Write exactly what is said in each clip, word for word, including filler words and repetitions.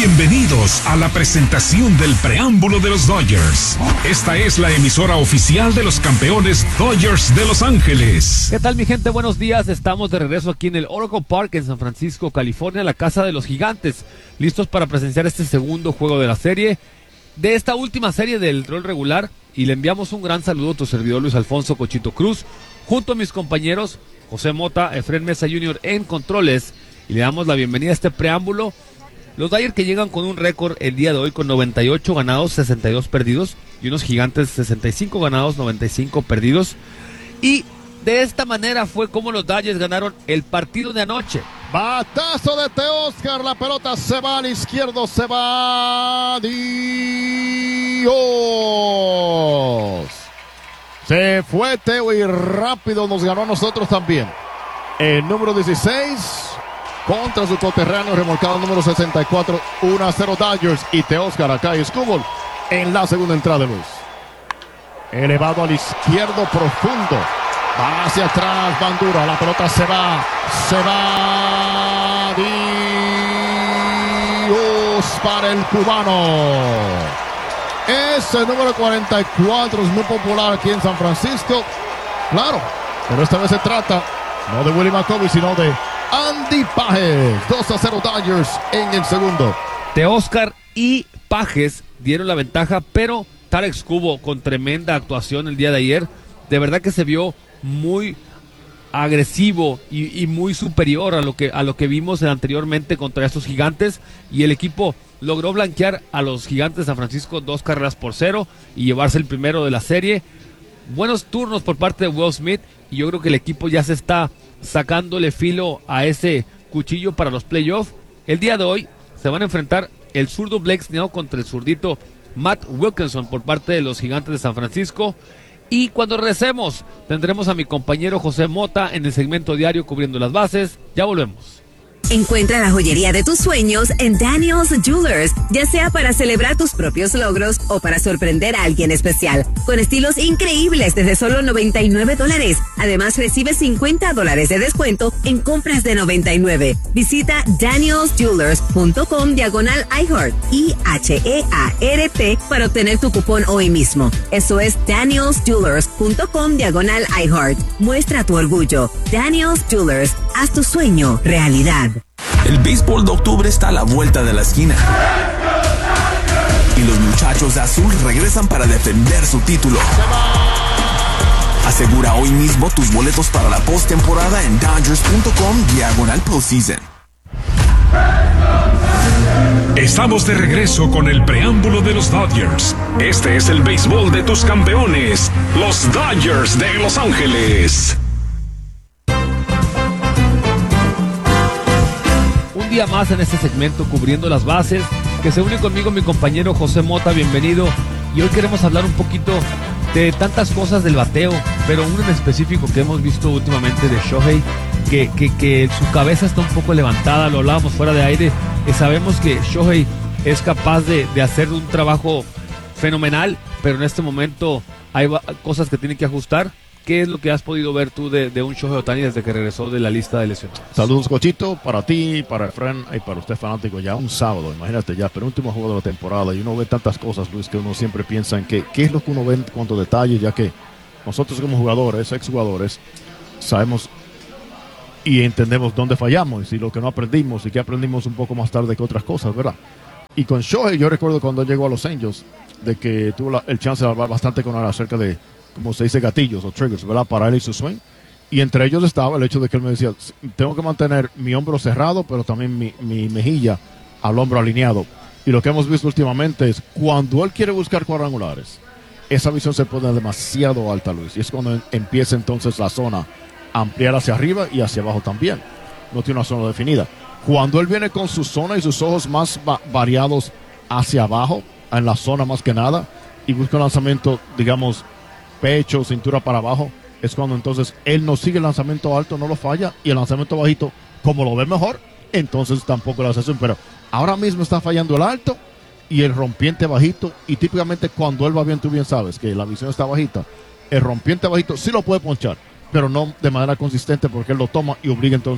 Bienvenidos a la presentación del preámbulo de los Dodgers. Esta es la emisora oficial de los campeones Dodgers de Los Ángeles. ¿Qué tal, mi gente? Buenos días. Estamos de regreso aquí en el Oracle Park en San Francisco, California, la casa de los Gigantes, listos para presenciar este segundo juego de la serie, de esta última serie del rol regular, y le enviamos un gran saludo a tu servidor Luis Alfonso Cochito Cruz, junto a mis compañeros José Mota, Efren Mesa junior en controles, y le damos la bienvenida a este preámbulo. Los Dodgers que llegan con un récord el día de hoy con noventa y ocho ganados, sesenta y dos perdidos, y unos Gigantes sesenta y cinco ganados, noventa y cinco perdidos. Y de esta manera fue como los Dodgers ganaron el partido de anoche. Batazo de Teóscar, la pelota se va al izquierdo, se va Dios. Se fue Teo y rápido nos ganó a nosotros también. El número dieciséis contra su coterráneo remolcado número sesenta y cuatro, uno a cero Dodgers, y Teóscar acá y Skubal en la segunda entrada de luz. Elevado al izquierdo profundo, va hacia atrás Bandura, la pelota se va, se va Dios para el cubano. Ese número cuarenta y cuatro es muy popular aquí en San Francisco, claro, pero esta vez se trata no de Willie McCovey, sino de Andy Pages. Dos a cero Dodgers en el segundo. Teóscar y Pages dieron la ventaja, pero Tarik Skubal con tremenda actuación el día de ayer, de verdad que se vio muy agresivo y, y muy superior a lo que a lo que vimos anteriormente contra estos Gigantes, y el equipo logró blanquear a los Gigantes de San Francisco dos carreras por cero y llevarse el primero de la serie. Buenos turnos por parte de Will Smith, y yo creo que el equipo ya se está sacándole filo a ese cuchillo para los playoffs. El día de hoy se van a enfrentar el zurdo Blake Snell contra el zurdito Matt Wilkinson por parte de los Gigantes de San Francisco. Y cuando regresemos tendremos a mi compañero José Mota en el segmento diario cubriendo las bases. Ya volvemos. Encuentra la joyería de tus sueños en Daniels Jewelers, ya sea para celebrar tus propios logros o para sorprender a alguien especial, con estilos increíbles desde solo noventa y nueve dólares. Además, recibe cincuenta dólares de descuento en compras de noventa y nueve. Visita daniels jewelers punto com diagonal iHeart, I H E A R T, para obtener tu cupón hoy mismo. Eso es daniels jewelers punto com diagonal iHeart. Muestra tu orgullo. Daniels Jewelers, haz tu sueño realidad. El béisbol de octubre está a la vuelta de la esquina. Y los muchachos de azul regresan para defender su título. Asegura hoy mismo tus boletos para la postemporada en dodgers punto com diagonal postseason. Estamos de regreso con el preámbulo de los Dodgers. Este es el béisbol de tus campeones, los Dodgers de Los Ángeles. Un día más en este segmento cubriendo las bases, que se une conmigo mi compañero José Mota. Bienvenido. Y hoy queremos hablar un poquito de tantas cosas del bateo, pero uno en específico que hemos visto últimamente de Shohei, que, que, que su cabeza está un poco levantada. Lo hablábamos fuera de aire, que sabemos que Shohei es capaz de, de hacer un trabajo fenomenal, pero en este momento hay cosas que tiene que ajustar. ¿Qué es lo que has podido ver tú de, de un Shohei Ohtani desde que regresó de la lista de lesionados? Saludos, Cochito, para ti, para Efren y para usted fanático. Ya un sábado, imagínate, ya penúltimo juego de la temporada, y uno ve tantas cosas, Luis, que uno siempre piensa en que, qué es lo que uno ve en cuanto a detalles, ya que nosotros como jugadores, exjugadores, sabemos y entendemos dónde fallamos y lo que no aprendimos y que aprendimos un poco más tarde que otras cosas, ¿verdad? Y con Shohei, yo recuerdo cuando llegó a Los Angels, de que tuvo la, el chance de hablar bastante con él acerca de, como se dice, gatillos o triggers, ¿verdad? Para él y su swing. Y entre ellos estaba el hecho de que él me decía, tengo que mantener mi hombro cerrado, pero también mi, mi mejilla al hombro alineado. Y lo que hemos visto últimamente es, cuando él quiere buscar cuadrangulares, esa visión se pone demasiado alta, Luis. Y es cuando empieza entonces la zona a ampliar hacia arriba y hacia abajo también. No tiene una zona definida. Cuando él viene con su zona y sus ojos más va- variados hacia abajo, en la zona más que nada, y busca un lanzamiento, digamos, pecho, cintura para abajo, es cuando entonces él no sigue el lanzamiento alto, no lo falla, y el lanzamiento bajito, como lo ve mejor, entonces tampoco lo hace así. Pero ahora mismo está fallando el alto y el rompiente bajito, y típicamente cuando él va bien, tú bien sabes que la visión está bajita, el rompiente bajito sí lo puede ponchar, pero no de manera consistente, porque él lo toma y obliga entonces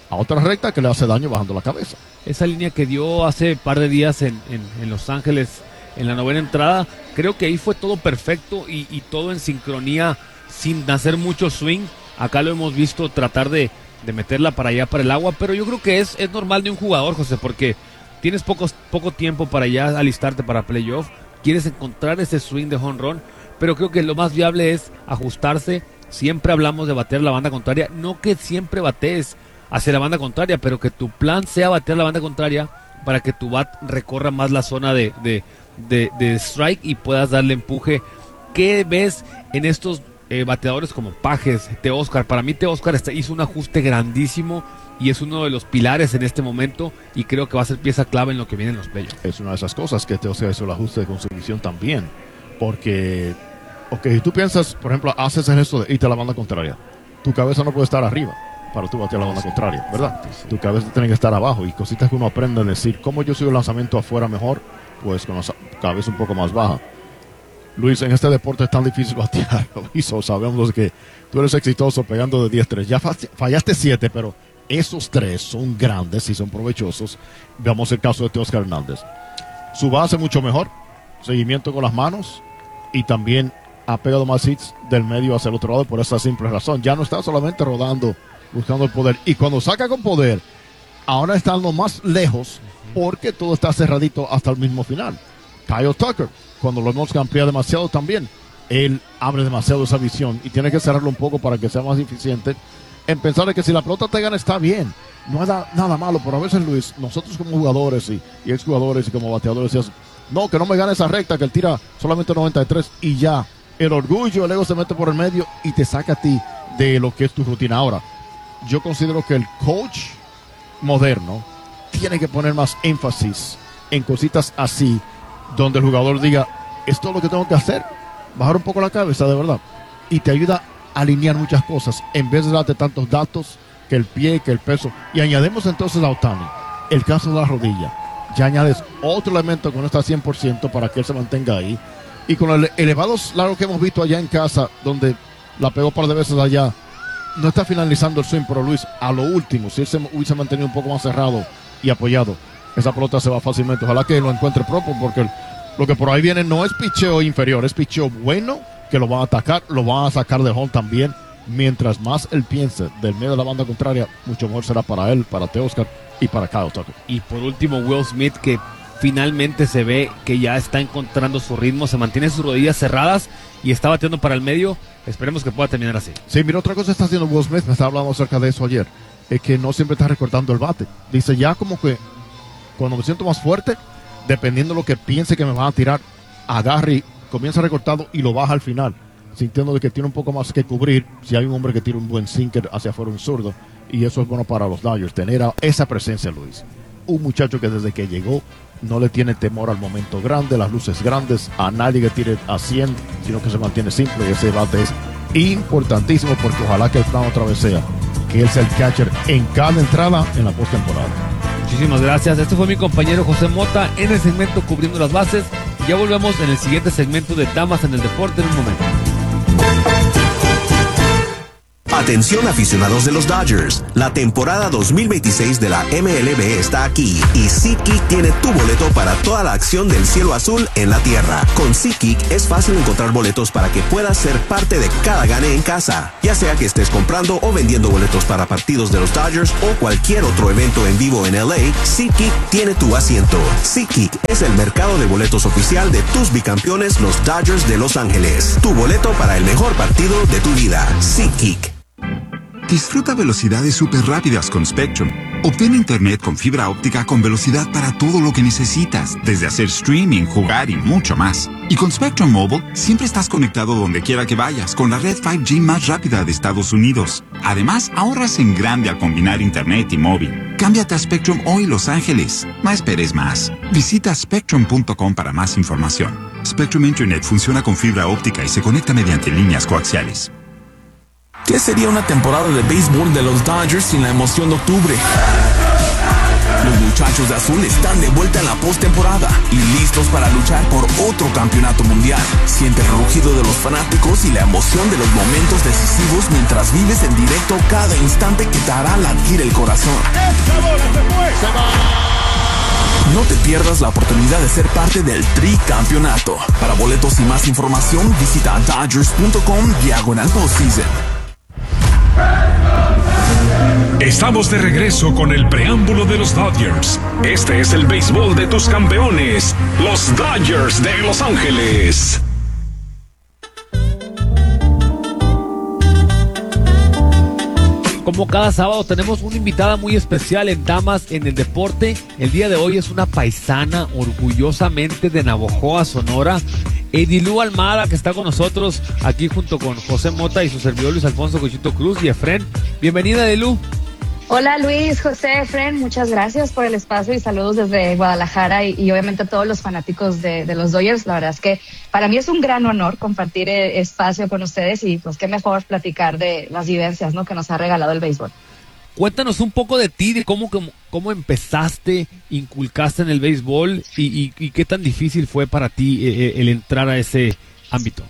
a otra recta que le hace daño bajando la cabeza. Esa línea que dio hace un par de días en, en, en Los Ángeles, en la novena entrada, creo que ahí fue todo perfecto y, y todo en sincronía, sin hacer mucho swing. Acá lo hemos visto tratar de, de meterla para allá, para el agua, pero yo creo que es, es normal de un jugador, José, porque tienes pocos, poco tiempo para ya alistarte para playoff, quieres encontrar ese swing de home run, pero creo que lo más viable es ajustarse. Siempre hablamos de batear la banda contraria, no que siempre batees hacia la banda contraria, pero que tu plan sea batear la banda contraria para que tu bat recorra más la zona de, de, de, de strike y puedas darle empuje. ¿Qué ves en estos eh, bateadores como Pages, Teóscar? Para mí Teóscar está, hizo un ajuste grandísimo y es uno de los pilares en este momento y creo que va a ser pieza clave en lo que viene en los playoffs. Es una de esas cosas que Teóscar hizo el ajuste de consumición también, porque ok, si tú piensas, por ejemplo, haces el gesto de irte a la banda contraria, tu cabeza no puede estar arriba para tú batear la banda contraria, ¿verdad? Tu cabeza tiene que estar abajo y cositas que uno aprende a decir, ¿cómo yo soy el lanzamiento afuera mejor? Pues con la cabeza un poco más baja. Luis, en este deporte es tan difícil batear, Luis, sabemos que tú eres exitoso pegando de diez tres, ya fallaste siete, pero esos tres son grandes y son provechosos. Veamos el caso de Teóscar Hernández. Su base mucho mejor, seguimiento con las manos y también ha pegado más hits del medio hacia el otro lado por esa simple razón. Ya no está solamente rodando, buscando el poder. Y cuando saca con poder, ahora están lo más lejos porque todo está cerradito hasta el mismo final. Kyle Tucker, cuando lo hemos ampliado demasiado también, él abre demasiado esa visión y tiene que cerrarlo un poco para que sea más eficiente en pensar de que si la pelota te gana está bien. No hay nada malo, pero a veces, Luis, nosotros como jugadores y, y exjugadores y como bateadores decíamos, no, que no me gane esa recta, que él tira solamente noventa y tres y ya. El orgullo, el ego se mete por el medio y te saca a ti de lo que es tu rutina. Ahora, yo considero que el coach moderno tiene que poner más énfasis en cositas así, donde el jugador diga, esto es lo que tengo que hacer, bajar un poco la cabeza de verdad, y te ayuda a alinear muchas cosas, en vez de darte tantos datos, que el pie, que el peso, y añadimos entonces a Ohtani, el caso de la rodilla, ya añades otro elemento que no está cien por ciento para que él se mantenga ahí, y con el elevado largo que hemos visto allá en casa, donde la pegó un par de veces allá, no está finalizando el swing, pero Luis, a lo último, si él se hubiese mantenido un poco más cerrado y apoyado, esa pelota se va fácilmente. Ojalá que lo encuentre propio, porque lo que por ahí viene no es picheo inferior, es picheo bueno, que lo van a atacar, lo van a sacar del home también. Mientras más él piense del medio de la banda contraria, mucho mejor será para él, para Teóscar y para Kyle Tucker. Y por último, Will Smith, que finalmente se ve que ya está encontrando su ritmo, se mantiene sus rodillas cerradas y está bateando para el medio. Esperemos que pueda terminar así. Sí, mira, otra cosa que está haciendo Will Smith, me estaba hablando acerca de eso ayer, es que no siempre está recortando el bate. Dice, ya como que cuando me siento más fuerte, dependiendo de lo que piense que me van a tirar, agarre y comienza recortado y lo baja al final, sintiendo de que tiene un poco más que cubrir si hay un hombre que tira un buen sinker hacia afuera, un zurdo, y eso es bueno para los Dodgers, tener a esa presencia, Luis. Un muchacho que desde que llegó no le tiene temor al momento grande, las luces grandes, a nadie que tire a cien, sino que se mantiene simple, y ese bate es importantísimo, porque ojalá que el plan otra vez sea que él sea el catcher en cada entrada en la postemporada. Muchísimas gracias. Este fue mi compañero José Mota en el segmento Cubriendo las Bases. Ya volvemos en el siguiente segmento de Damas en el Deporte en un momento. Atención aficionados de los Dodgers, la temporada dos mil veintiséis de la M L B está aquí y SeatGeek tiene tu boleto para toda la acción del cielo azul en la tierra. Con SeatGeek es fácil encontrar boletos para que puedas ser parte de cada gane en casa, ya sea que estés comprando o vendiendo boletos para partidos de los Dodgers o cualquier otro evento en vivo en L A. SeatGeek tiene tu asiento. SeatGeek es el mercado de boletos oficial de tus bicampeones, los Dodgers de Los Ángeles. Tu boleto para el mejor partido de tu vida. SeatGeek. Disfruta velocidades súper rápidas con Spectrum. Obtén internet con fibra óptica con velocidad para todo lo que necesitas, desde hacer streaming, jugar y mucho más. Y con Spectrum Mobile, siempre estás conectado donde quiera que vayas con la red cinco G más rápida de Estados Unidos. Además, ahorras en grande al combinar internet y móvil. Cámbiate a Spectrum hoy, Los Ángeles. No esperes más. Visita spectrum punto com para más información. Spectrum Internet funciona con fibra óptica y se conecta mediante líneas coaxiales. ¿Qué sería una temporada de béisbol de los Dodgers sin la emoción de octubre? Los muchachos de azul están de vuelta en la postemporada y listos para luchar por otro campeonato mundial. Siente el rugido de los fanáticos y la emoción de los momentos decisivos mientras vives en directo cada instante que te hará latir el corazón. No te pierdas la oportunidad de ser parte del tricampeonato. Para boletos y más información, visita Dodgers punto com diagonal postseason. Estamos de regreso con el preámbulo de los Dodgers. Este es el béisbol de tus campeones, los Dodgers de Los Ángeles. Como cada sábado tenemos una invitada muy especial en Damas en el Deporte. El día de hoy es una paisana orgullosamente de Navojoa, Sonora. Edilú Almada, que está con nosotros aquí junto con José Mota y su servidor Luis Alfonso Cochito Cruz y Efren. Bienvenida, Edilú. Hola Luis, José, Efren, muchas gracias por el espacio y saludos desde Guadalajara y, y obviamente a todos los fanáticos de, de los Dodgers. La verdad es que para mí es un gran honor compartir eh, espacio con ustedes y pues qué mejor platicar de las vivencias, ¿no?, que nos ha regalado el béisbol. Cuéntanos un poco de ti, de cómo, cómo, cómo empezaste, inculcaste en el béisbol y, y, y qué tan difícil fue para ti eh, el entrar a ese ámbito.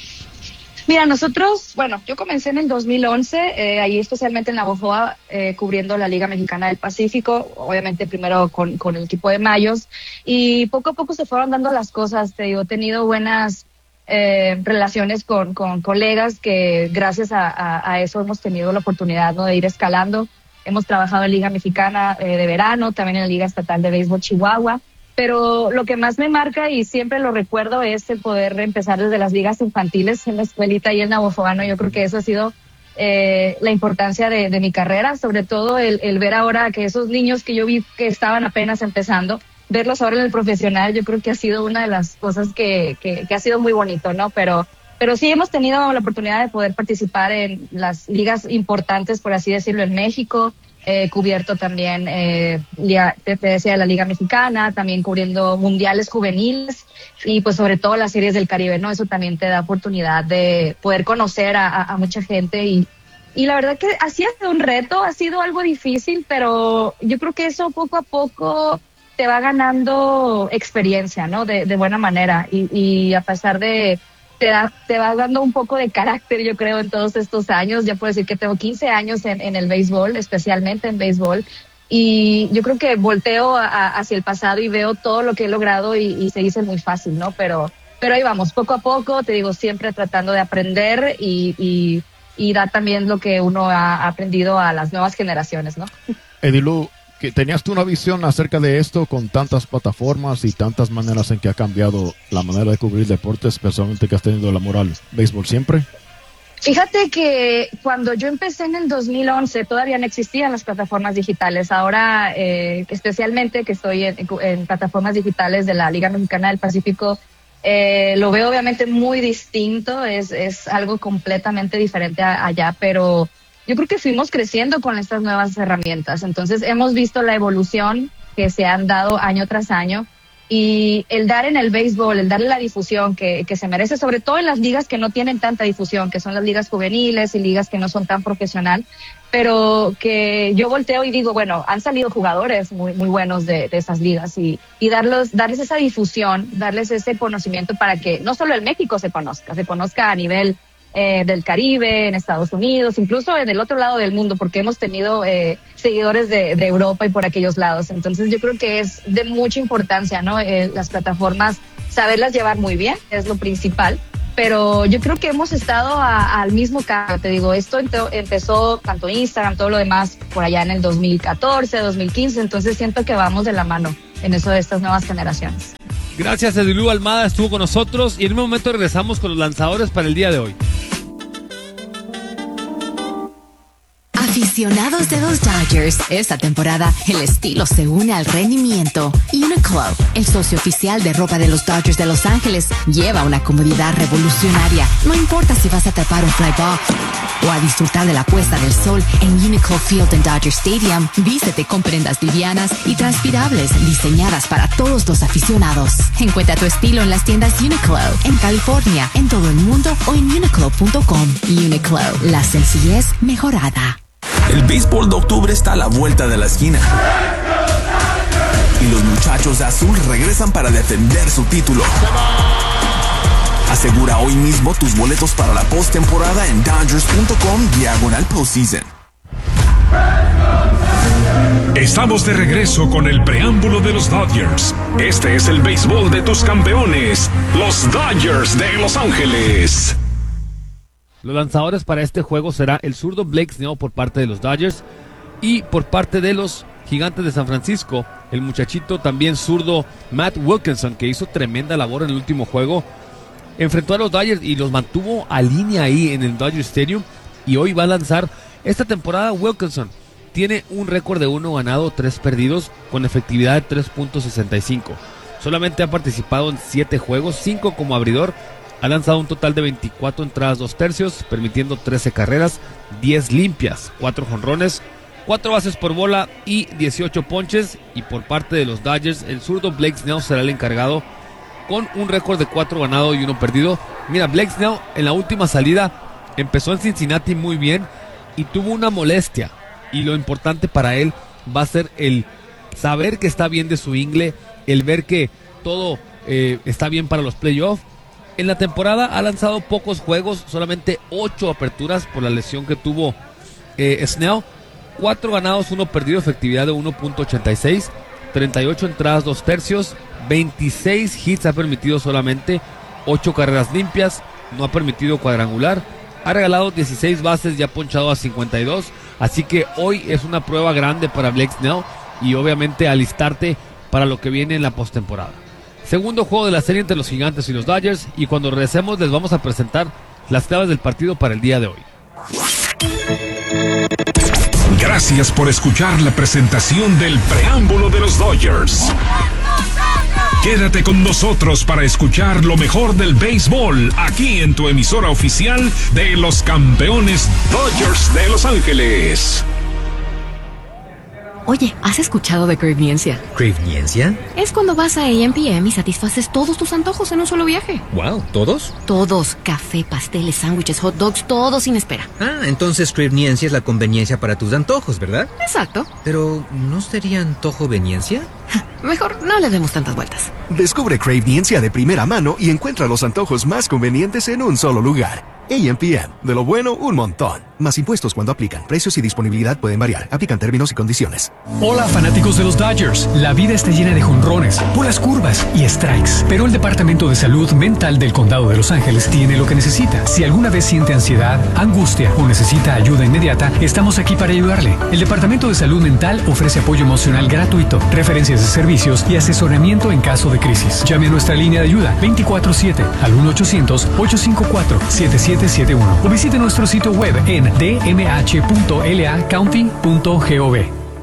Mira, nosotros, bueno, yo comencé en el dos mil once, eh, ahí especialmente en Navojoa, eh, cubriendo la Liga Mexicana del Pacífico, obviamente primero con, con el equipo de Mayos, y poco a poco se fueron dando las cosas. Te digo, he tenido buenas eh, relaciones con, con colegas que gracias a, a, a eso hemos tenido la oportunidad, ¿no?, de ir escalando. Hemos trabajado en Liga Mexicana eh, de verano, también en la Liga Estatal de Béisbol Chihuahua. Pero lo que más me marca y siempre lo recuerdo es el poder empezar desde las ligas infantiles en la escuelita y en Navojoa. Yo creo que eso ha sido eh, la importancia de, de mi carrera, sobre todo el, el ver ahora que esos niños que yo vi que estaban apenas empezando, verlos ahora en el profesional, yo creo que ha sido una de las cosas que, que, que ha sido muy bonito, ¿no? Pero, pero sí hemos tenido la oportunidad de poder participar en las ligas importantes, por así decirlo, en México. He eh, cubierto también, eh, te, te decía, la Liga Mexicana, también cubriendo mundiales juveniles y pues sobre todo las series del Caribe, ¿no? Eso también te da oportunidad de poder conocer a, a, a mucha gente y, y la verdad que así ha sido un reto, ha sido algo difícil, pero yo creo que eso poco a poco te va ganando experiencia, ¿no? De, de buena manera y, y a pesar de... Te, da, te va dando un poco de carácter, yo creo, en todos estos años. Ya puedo decir que tengo quince años en, en el béisbol, especialmente en béisbol. Y yo creo que volteo a, hacia el pasado y veo todo lo que he logrado y, y se dice muy fácil, ¿no? Pero, pero ahí vamos, poco a poco, te digo, siempre tratando de aprender y, y, y dar también lo que uno ha aprendido a las nuevas generaciones, ¿no? Edilú, que ¿tenías tú una visión acerca de esto con tantas plataformas y tantas maneras en que ha cambiado la manera de cubrir deportes, especialmente que has tenido el amor al béisbol siempre? Fíjate que cuando yo empecé en el dos mil once todavía no existían las plataformas digitales. Ahora, eh, especialmente que estoy en, en plataformas digitales de la Liga Mexicana del Pacífico, eh, lo veo obviamente muy distinto, es, es algo completamente diferente a, allá, pero yo creo que fuimos creciendo con estas nuevas herramientas. Entonces hemos visto la evolución que se han dado año tras año y el dar en el béisbol, el darle la difusión que, que se merece, sobre todo en las ligas que no tienen tanta difusión, que son las ligas juveniles y ligas que no son tan profesional, pero que yo volteo y digo, bueno, han salido jugadores muy muy buenos de, de esas ligas y, y darlos, darles esa difusión, darles ese conocimiento para que no solo en México se conozca, se conozca a nivel Eh, del Caribe, en Estados Unidos, incluso en el otro lado del mundo, porque hemos tenido eh, seguidores de, de Europa y por aquellos lados. Entonces yo creo que es de mucha importancia, ¿no? Eh, las plataformas, saberlas llevar muy bien, es lo principal, pero yo creo que hemos estado a, al mismo cambio. Te digo, esto ent- empezó tanto Instagram, todo lo demás, por allá en el dos mil catorce, dos mil quince, entonces siento que vamos de la mano en eso de estas nuevas generaciones. Gracias, Edilú Almada estuvo con nosotros y en un momento regresamos con los lanzadores para el día de hoy. Aficionados de los Dodgers, esta temporada el estilo se une al rendimiento. Uniqlo, el socio oficial de ropa de los Dodgers de Los Ángeles, lleva una comodidad revolucionaria. No importa si vas a atrapar un fly ball o a disfrutar de la puesta del sol en Uniqlo Field en Dodger Stadium. Vístete con prendas livianas y transpirables diseñadas para todos los aficionados. Encuentra tu estilo en las tiendas Uniqlo en California, en todo el mundo o en uniqlo punto com. Uniqlo, la sencillez mejorada. El béisbol de octubre está a la vuelta de la esquina. y los muchachos de azul regresan para defender su título. Asegura hoy mismo tus boletos para la postemporada en Dodgers.com diagonal postseason. Estamos de regreso con el preámbulo de los Dodgers. Este es el béisbol de tus campeones, los Dodgers de Los Ángeles. Los lanzadores para este juego será el zurdo Blake Snell por parte de los Dodgers y por parte de los Gigantes de San Francisco, el muchachito también zurdo Matt Wilkinson, que hizo tremenda labor en el último juego. Enfrentó a los Dodgers y los mantuvo a línea ahí en el Dodger Stadium y hoy va a lanzar. Esta temporada Wilkinson tiene un récord de uno ganado, tres perdidos, con efectividad de tres punto sesenta y cinco. Solamente ha participado en siete juegos, cinco como abridor. Ha lanzado un total de veinticuatro entradas, dos tercios, permitiendo trece carreras, diez limpias, cuatro jonrones, cuatro bases por bola y dieciocho ponches. Y por parte de los Dodgers, el zurdo Blake Snell será el encargado con un récord de cuatro ganados y uno perdido. Mira, Blake Snell en la última salida empezó en Cincinnati muy bien y tuvo una molestia. Y lo importante para él va a ser el saber que está bien de su ingle, el ver que todo eh, está bien para los playoffs. En la temporada ha lanzado pocos juegos, solamente ocho aperturas por la lesión que tuvo eh, Snell. cuatro ganados, uno perdido, efectividad de uno punto ochenta y seis, treinta y ocho entradas, dos tercios, veintiséis hits ha permitido solamente, ocho carreras limpias, no ha permitido cuadrangular, ha regalado dieciséis bases y ha ponchado a cincuenta y dos, así que hoy es una prueba grande para Blake Snell y obviamente alistarte para lo que viene en la postemporada. Segundo juego de la serie entre los Gigantes y los Dodgers, y cuando regresemos les vamos a presentar las claves del partido para el día de hoy. Gracias por escuchar la presentación del preámbulo de los Dodgers. Quédate con nosotros para escuchar lo mejor del béisbol aquí en tu emisora oficial de los campeones Dodgers de Los Ángeles. Oye, ¿has escuchado de Craveniencia? ¿Craveniencia? Es cuando vas a A M P M y satisfaces todos tus antojos en un solo viaje. Wow, ¿todos? Todos. Café, pasteles, sándwiches, hot dogs, todo sin espera. Ah, entonces Craveniencia es la conveniencia para tus antojos, ¿verdad? Exacto. Pero, ¿no sería antojoveniencia? Mejor no le demos tantas vueltas. Descubre Craveniencia de primera mano y encuentra los antojos más convenientes en un solo lugar. A M P M, de lo bueno, un montón. Más impuestos cuando aplican. Precios y disponibilidad pueden variar. Aplican términos y condiciones. Hola, fanáticos de los Dodgers. La vida está llena de jonrones, bolas curvas y strikes. Pero el Departamento de Salud Mental del Condado de Los Ángeles tiene lo que necesita. Si alguna vez siente ansiedad, angustia o necesita ayuda inmediata, estamos aquí para ayudarle. El Departamento de Salud Mental ofrece apoyo emocional gratuito, referencias de servicios y asesoramiento en caso de crisis. Llame a nuestra línea de ayuda veinticuatro siete al uno ochocientos, ocho cinco cuatro, siete siete siete uno o visite nuestro sitio web en d m h punto l a county punto gov.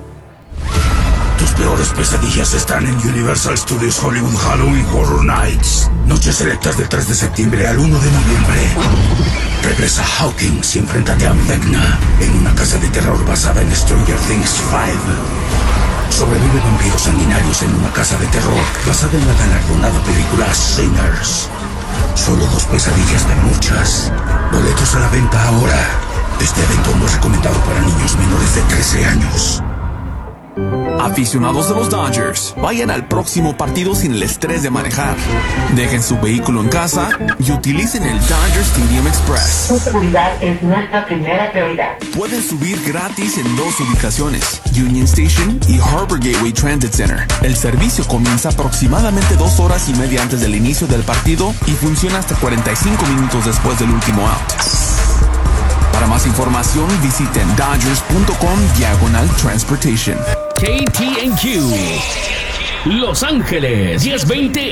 Tus peores pesadillas están en Universal Studios Hollywood Halloween Horror Nights. Noches selectas del tres de septiembre al uno de noviembre. Regresa Hawkins y enfréntate a Vecna en una casa de terror basada en Stranger Things cinco. Sobrevive vampiros sanguinarios en una casa de terror basada en la galardonada película Sinners. Solo dos pesadillas de muchas. Boletos a la venta ahora. Este evento no es recomendado para niños menores de trece años. Aficionados de los Dodgers, vayan al próximo partido sin el estrés de manejar. Dejen su vehículo en casa y utilicen el Dodger Stadium Express. Su seguridad es nuestra primera prioridad. Pueden subir gratis en dos ubicaciones, Union Station y Harbor Gateway Transit Center. El servicio comienza aproximadamente dos horas y media antes del inicio del partido y funciona hasta cuarenta y cinco minutos después del último out. Para más información, visiten Dodgers.com diagonal transportation. K T N Q Los Ángeles diez veinte